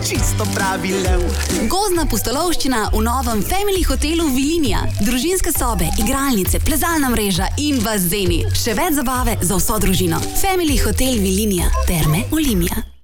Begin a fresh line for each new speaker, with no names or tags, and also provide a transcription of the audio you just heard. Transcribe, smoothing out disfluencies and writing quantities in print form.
čisto pravi lev.
Gozdna pustolovščina v novem Family hotelu Vilinija. Družinske sobe, igralnice, plezalna mreža in bazeni. Še več zabave za vso družino. Family hotel Vilinija. Terme Olimia.